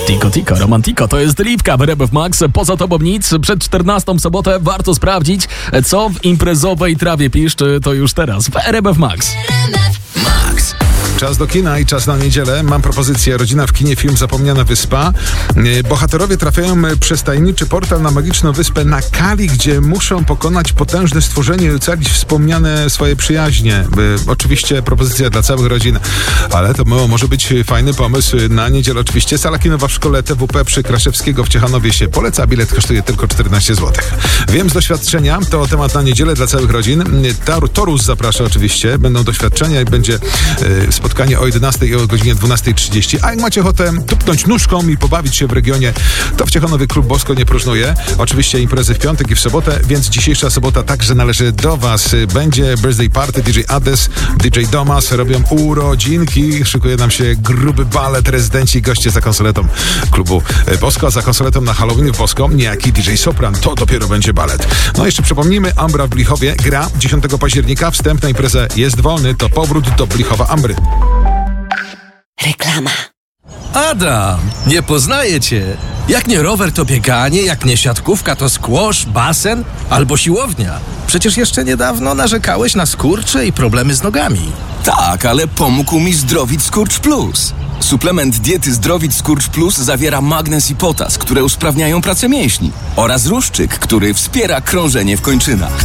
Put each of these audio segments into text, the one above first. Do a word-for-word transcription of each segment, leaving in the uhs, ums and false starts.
Tico Tico, Romantico, to jest Lipka w R M F Max. Poza tobą nic. Przed czternastą sobotę warto sprawdzić, co w imprezowej trawie piszczy. To już teraz w R M F Max. Max. Czas do kina i czas na niedzielę. Mam propozycję. Rodzina w kinie, film Zapomniana Wyspa. Bohaterowie trafiają przez tajemniczy portal na magiczną wyspę na Kali, gdzie muszą pokonać potężne stworzenie i ocalić wspomniane swoje przyjaźnie. Oczywiście propozycja dla całych rodzin, ale to może być fajny pomysł na niedzielę. Oczywiście sala kinowa w szkole T W P przy Kraszewskiego w Ciechanowie się poleca. Bilet kosztuje tylko czternaście złotych. Wiem z doświadczenia, to temat na niedzielę dla całych rodzin. Tor- Torus zaprasza oczywiście. Będą doświadczenia i będzie yy, spotkanie o jedenastej i o godzinie dwunastej trzydzieści. A jak macie ochotę tupnąć nóżką i pobawić się w regionie, to w Ciechanowie Klub Bosko nie próżnuje. Oczywiście imprezy w piątek i w sobotę, więc dzisiejsza sobota także należy do was. Będzie birthday party, D J Ades, D J Domas robią urodzinki. Szykuje nam się gruby balet, rezydenci, goście za konsoletą Klubu Bosko, a za konsoletą na Halloween w Bosko niejaki D J Sopran. To dopiero będzie balet. No jeszcze przypomnijmy, Ambra w Blichowie gra dziesiątego października. Wstęp na imprezę jest wolny. To powrót do Blichowa Ambry. Reklama. Adam, nie poznaję cię. Jak nie rower, to bieganie, jak nie siatkówka, to squash, basen albo siłownia. Przecież jeszcze niedawno narzekałeś na skurcze i problemy z nogami. Tak, ale pomógł mi Zdrowit Skurcz Plus. Suplement diety Zdrowit Skurcz Plus zawiera magnez i potas, które usprawniają pracę mięśni, oraz ruszczyk, który wspiera krążenie w kończynach.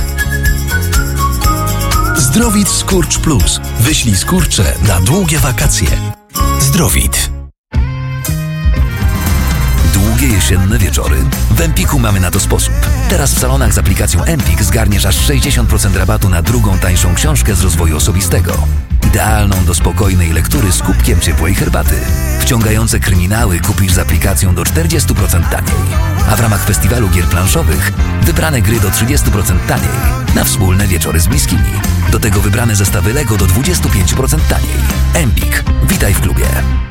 Zdrowit Skurcz Plus. Wyślij skurcze na długie wakacje. Zdrowit. Długie jesienne wieczory? W Empiku mamy na to sposób. Teraz w salonach z aplikacją Empik zgarniesz aż sześćdziesiąt procent rabatu na drugą tańszą książkę z rozwoju osobistego. Idealną do spokojnej lektury z kubkiem ciepłej herbaty. Wciągające kryminały kupisz z aplikacją do czterdzieści procent taniej. A w ramach festiwalu gier planszowych wybrane gry do trzydzieści procent taniej. Na wspólne wieczory z bliskimi. Do tego wybrane zestawy Lego do dwadzieścia pięć procent taniej. Empik. Witaj w klubie.